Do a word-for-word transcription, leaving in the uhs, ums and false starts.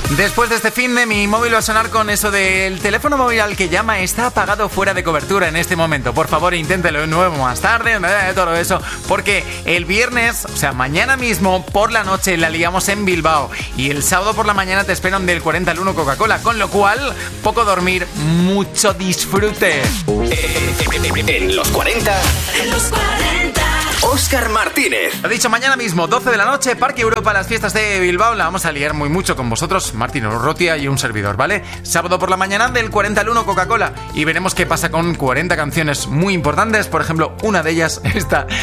Después de este fin de mi móvil va a sonar con eso del teléfono móvil al que llama está apagado, fuera de cobertura en este momento. Por favor, inténtelo de nuevo más tarde, todo eso, porque el viernes, o sea, mañana mismo por la noche la liamos en Bilbao y el sábado por la mañana te esperan del cuarenta al uno Coca-Cola, con lo cual, poco dormir, mucho disfrute. En los cuarenta, en los cuarenta, Óscar Martínez. Lo dicho, mañana mismo, doce de la noche, Parque Europa, las fiestas de Bilbao. La vamos a liar muy mucho con vosotros, Martín Urrutia y un servidor, ¿vale? Sábado por la mañana del cuarenta al uno Coca-Cola y veremos qué pasa con cuarenta canciones muy importantes. Por ejemplo, una de ellas está